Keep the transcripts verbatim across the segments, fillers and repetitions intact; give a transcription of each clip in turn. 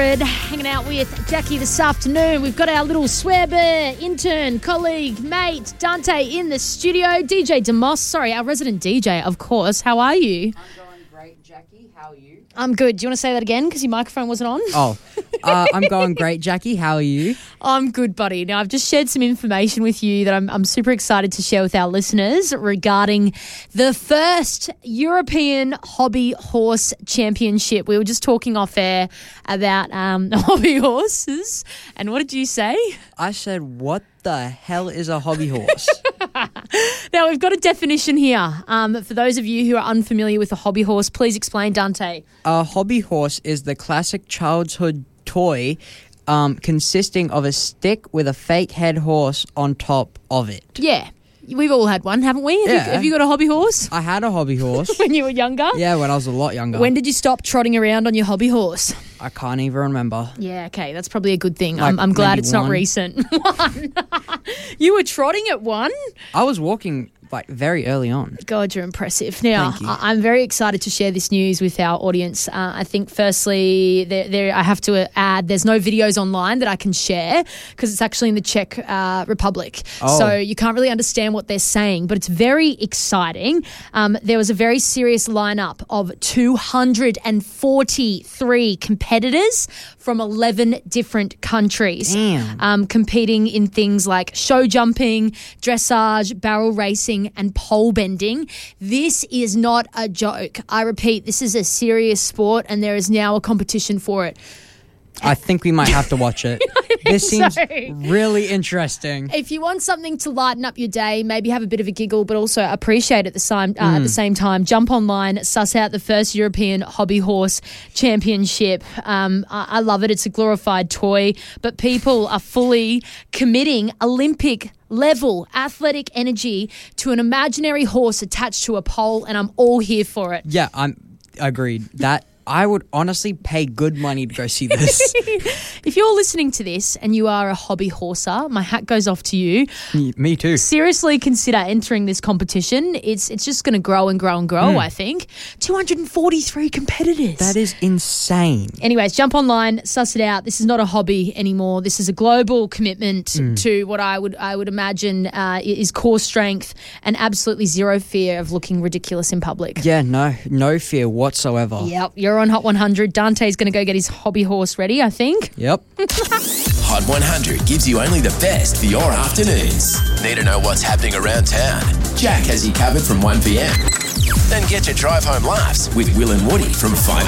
Hanging out with Jackie this afternoon. We've got our little swear bear, intern, colleague, mate, Dante in the studio. D J DeMoss, sorry, our resident D J, of course. How are you? I'm going great, Jackie. How are you? I'm good. Do you want to say that again because your microphone wasn't on? Oh, uh, I'm going great, Jackie. How are you? I'm good, buddy. Now, I've just shared some information with you that I'm, I'm super excited to share with our listeners regarding the first European Hobby Horse Championship. We were just talking off air about um, hobby horses. And what did you say? I said, what the hell is a hobby horse? Now, we've got a definition here. Um, for those of you who are unfamiliar with a hobby horse, please explain, Dante. A hobby horse is the classic childhood toy um, consisting of a stick with a fake head horse on top of it. Yeah. We've all had one, haven't we? Have, Yeah. you, have you got a hobby horse? I had a hobby horse. When you were younger? Yeah, when I was a lot younger. When did you stop trotting around on your hobby horse? I can't even remember. Yeah, okay, that's probably a good thing. Like I'm, I'm glad maybe it's not one. recent. One. You were trotting at one? I was walking like very early on. God, you're impressive. Now, Thank you. I- I'm very excited to share this news with our audience. Uh, I think, firstly, there, there, I have to add there's no videos online that I can share because it's actually in the Czech uh, Republic. Oh. So you can't really understand what they're saying, but it's very exciting. Um, there was a very serious lineup of two hundred forty-three competitors from eleven different countries. Damn. Um, competing in things like show jumping, dressage, barrel racing, and pole bending. This is not a joke. I repeat, this is a serious sport, and there is now a competition for it. I think we might have to watch it. This seems so. really interesting. If you want something to lighten up your day, maybe have a bit of a giggle, but also appreciate at the same uh, at the same time, jump online, suss out the first European Hobby Horse Championship. Um, I, I love it. It's a glorified toy, but people are fully committing Olympic level athletic energy to an imaginary horse attached to a pole, and I'm all here for it. Yeah, I'm agreed. That I would honestly pay good money to go see this. If you're listening to this and you are a hobby horser, my hat goes off to you. Me too. Seriously consider entering this competition. It's it's just going to grow and grow and grow, I think. two hundred forty-three competitors. That is insane. Anyways, jump online, suss it out. This is not a hobby anymore. This is a global commitment to what I would I would imagine uh, is core strength and absolutely zero fear of looking ridiculous in public. Yeah, no, no fear whatsoever. Yep, you're on Hot one hundred. Dante's going to go get his hobby horse ready, I think. Yep. Hot one hundred gives you only the best for your afternoons. Need to know what's happening around town? Jack has you covered from one p.m. Then get your drive home laughs with Will and Woody from five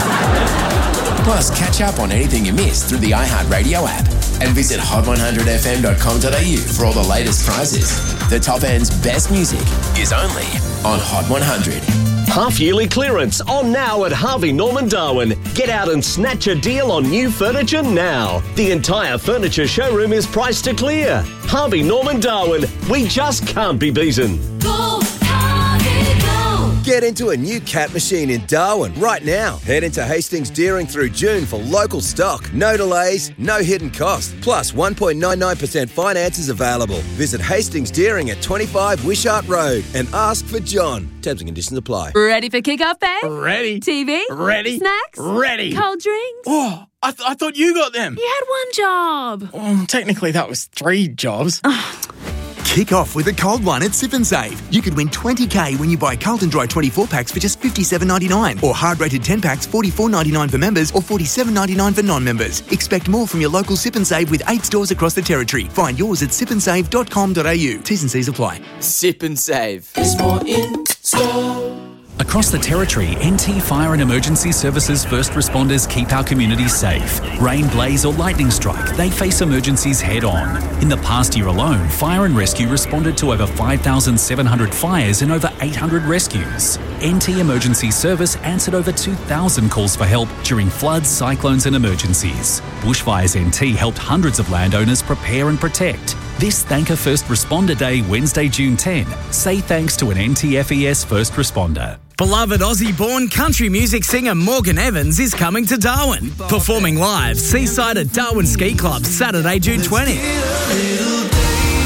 p.m. Plus, catch up on anything you missed through the iHeartRadio app and visit hot one hundred f m dot com dot a u for all the latest prizes. The top end's best music is only on Hot one hundred. Half-yearly clearance on now at Harvey Norman Darwin. Get out and snatch a deal on new furniture now. The entire furniture showroom is priced to clear. Harvey Norman Darwin. We just can't be beaten. Go, Harvey, go! Get into a new cat machine in Darwin right now. Head into Hastings Deering through June for local stock. No delays, no hidden cost. Plus one point nine nine percent finances available. Visit Hastings Deering at twenty-five Wishart Road and ask for John. Terms and conditions apply. Ready for kick-off, babe? Ready. T V? Ready. Snacks? Ready. Cold drinks? Oh, I, th- I thought you got them. You had one job. Oh, technically, that was three jobs. Kick off with a cold one at Sip and Save. You could win twenty K when you buy Carlton Dry twenty-four packs for just fifty-seven ninety-nine, or hard rated ten packs forty-four ninety-nine for members or forty-seven ninety-nine for non-members. Expect more from your local Sip and Save with eight stores across the territory. Find yours at sip and save dot com dot a u. T's and C's apply. Sip and Save. There's more in store. Across the Territory, N T Fire and Emergency Services first responders keep our communities safe. Rain, blaze or lightning strike, they face emergencies head on. In the past year alone, Fire and Rescue responded to over five thousand seven hundred fires and over eight hundred rescues. N T Emergency Service answered over two thousand calls for help during floods, cyclones and emergencies. Bushfires N T helped hundreds of landowners prepare and protect. This Thank a First Responder Day, Wednesday, June tenth. Say thanks to an N T F E S first responder. Beloved Aussie-born country music singer Morgan Evans is coming to Darwin. Performing live seaside at Darwin Ski Club Saturday, June twentieth.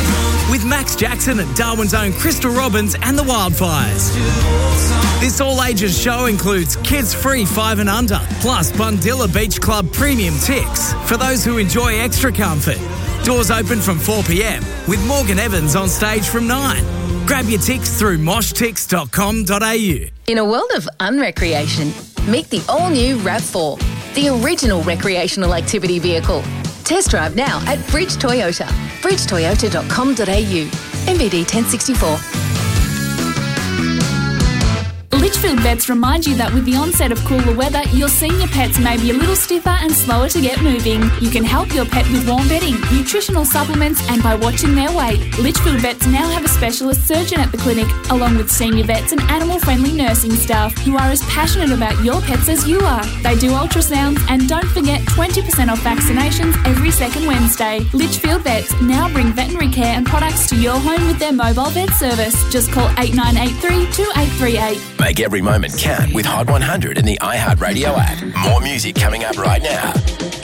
with Max Jackson and Darwin's own Crystal Robbins and the Wildfires. This all-ages show includes kids free five and under, plus Bundilla Beach Club premium ticks for those who enjoy extra comfort. Doors open from four p.m, with Morgan Evans on stage from nine. Grab your ticks through mosh ticks dot com dot a u. In a world of unrecreation, meet the all-new RAV four, the original recreational activity vehicle. Test drive now at Bridge Toyota, bridge toyota dot com dot a u. M V D ten sixty-four. Litchfield Vets remind you that with the onset of cooler weather, your senior pets may be a little stiffer and slower to get moving. You can help your pet with warm bedding, nutritional supplements, and by watching their weight. Litchfield Vets now have a specialist surgeon at the clinic, along with senior vets and animal-friendly nursing staff who are as passionate about your pets as you are. They do ultrasounds, and don't forget twenty percent off vaccinations every second Wednesday. Litchfield Vets now bring veterinary care and products to your home with their mobile vet service. Just call eight nine eight three, two eight three eight. Make every moment count with Hot one hundred and the iHeartRadio app. More music coming up right now.